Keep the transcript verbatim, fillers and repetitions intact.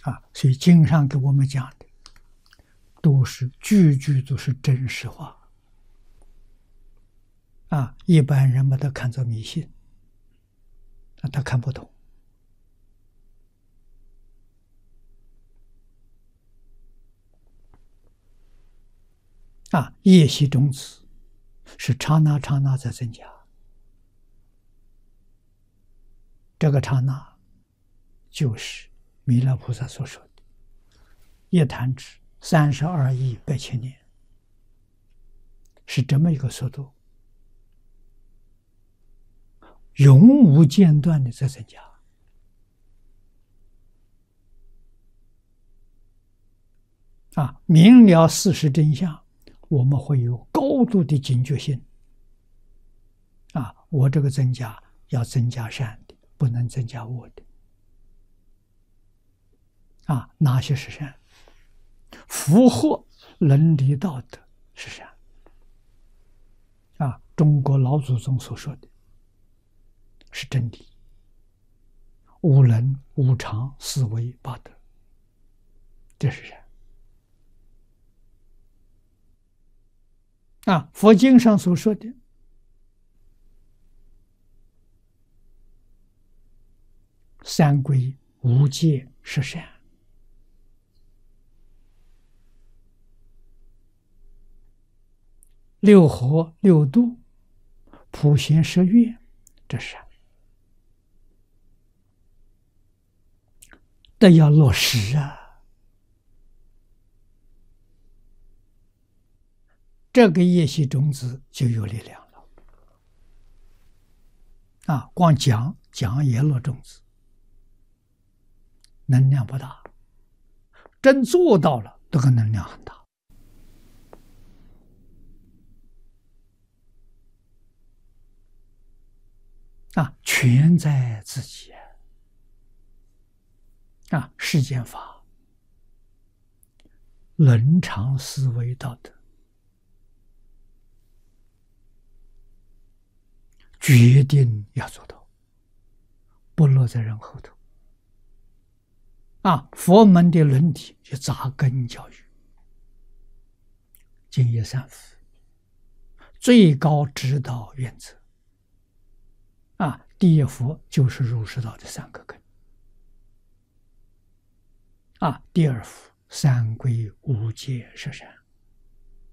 啊，所以经上给我们讲的，都是句句都是真实话。啊，一般人把它看作迷信，啊，他看不懂。啊，业习种子是刹那刹那在增加，这个刹那就是弥勒菩萨所说的一弹指三十二亿百千年，是这么一个速度，永无间断的在增加。啊，明了事实真相，我们会有高度的警觉性。啊，我这个增加要增加善的，不能增加恶的。啊，哪些是善？符合伦理道德是善。啊，中国老祖宗所说的是真理。五伦、五常、四维、八德，这是善。啊，佛经上所说的三归五戒是善，六合六度普贤十愿，这是善，都要落实啊。这个业习种子就有力量了。啊，光讲讲也落种子，能量不大，真做到了，这个能量很大。啊，全在自己。啊，世间法，伦常思维道德，决定要做到，不落在人后头。啊，佛门的伦理就扎根教育，敬业三福，最高指导原则。啊，第一福就是儒释道的三个根。啊，第二福三归五戒十善。